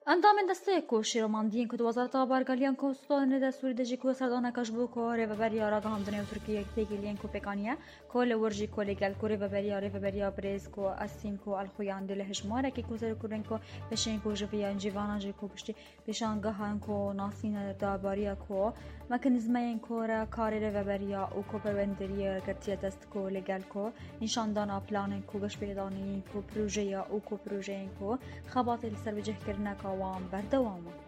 اندام دسته کو شیروماندین کو وزارت آبارگالیان کو سلطان دستوری دجی کو سردان کشبو کو ریوبری آراغ همدنه و ترکیه تیگیلین کو پکانیه کو لورجی کو لگل کو ریوبری بریز کو اسیم کو الخویان دل هجماره کی کو زر کورن کو بشین کو جویا جیوانا جی کو پشتی بشانگاهان کو ناسین داباریا کو مکانیزمین کو را کار ریوبری او کو پروندری گرتی دست کو لگل کو نشاندان پلان کو گش پیدانی کو پروژه او کو پروژه کو خبات سر وجه کرنا وام بردوامه